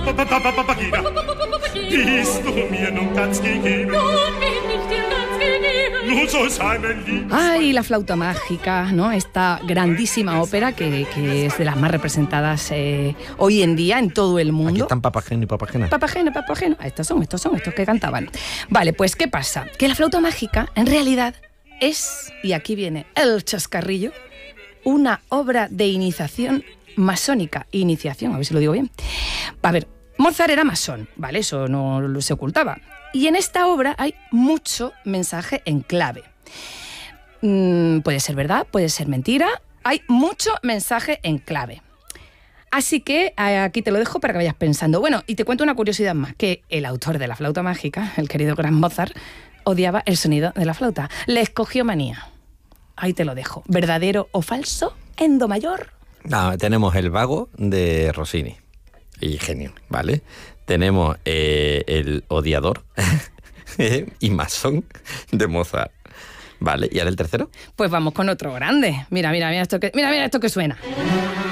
Ay, la flauta mágica, ¿no? Esta grandísima ópera que es de las más representadas hoy en día en todo el mundo. Aquí están Papageno y Papagena. Papageno. Estos son estos que cantaban. Vale, pues ¿qué pasa? Que la flauta mágica en realidad es, y aquí viene el chascarrillo, una obra de iniciación masónica. Iniciación, a ver si lo digo bien. A ver, Mozart era masón, ¿vale? Eso no se ocultaba. Y en esta obra hay mucho mensaje en clave. Puede ser verdad, puede ser mentira. Hay mucho mensaje en clave. Así que aquí te lo dejo para que vayas pensando. Bueno, y te cuento una curiosidad más, que el autor de la flauta mágica, el querido gran Mozart, odiaba el sonido de la flauta. Le escogió manía. Ahí te lo dejo. ¿Verdadero o falso? En do mayor. No, tenemos el vago de Rossini. Y genio, ¿vale? Tenemos el odiador y masón de Mozart. Vale, ¿y ahora el tercero? Pues vamos con otro grande. Mira esto que suena.